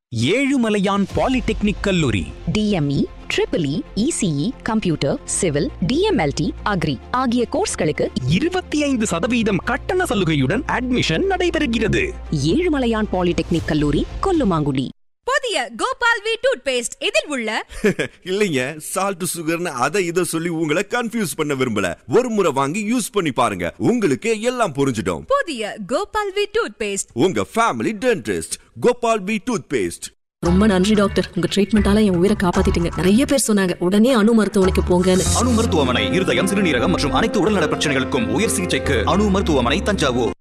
Ezhumalaiyan polytechnic கல்லூரி DME, EEE, ECE, computer, civil, DMLT, agri ஆகிய கோர்ஸ்களுக்கு 25% கட்டண சலுகையுடன் அட்மிஷன் நடைபெறுகிறது. ஏழுமலையான் பாலிடெக்னிக் கல்லூரி, கொல்லுமாங்குடி. புதிய கோபால் வி டூத் பேஸ்ட் இதில் உள்ள இல்லைங்க சால்ட் சுகர்னு அதை இதை சொல்லி உங்களை கன்ஃபியூஸ் பண்ண விரும்பல. ஒரு முறை வாங்கி யூஸ் பண்ணி பாருங்க, உங்களுக்கு எல்லாம் புரிஞ்சிடும். புதிய கோபால் வி டூத் பேஸ்ட், உங்க family dentist Gopal we tooth paste. ரொம்ப நன்றி டாக்டர், உங்க ட்ரீட்மெண்டால என் உயிரை காப்பாத்திட்டீங்க. நிறைய பேர் சொன்னாங்க உடனே அணு மருத்துவமனைக்கு போங்கன்னு. அணு மருத்துவமனை இருதயம், சிறுநீரகம் மற்றும் அனைத்து உடல்நல பிரச்சனைகளுக்கும் உயர் சிகிச்சைக்கு அணு மருத்துவமனை, தஞ்சாவூர்.